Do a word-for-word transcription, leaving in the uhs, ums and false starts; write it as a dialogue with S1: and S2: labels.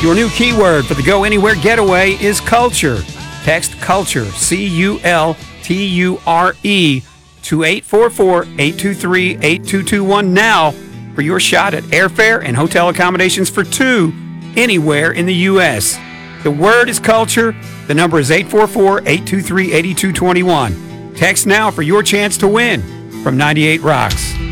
S1: Your new keyword for the Go Anywhere Getaway is culture. Text culture, C U L T U R E, to eight four four, eight two three, eight two two one now for your shot at airfare and hotel accommodations for two anywhere in the U S. The word is culture. The number is eight four four, eight two three, eight two two one. Text now for your chance to win from ninety-eight Rocks.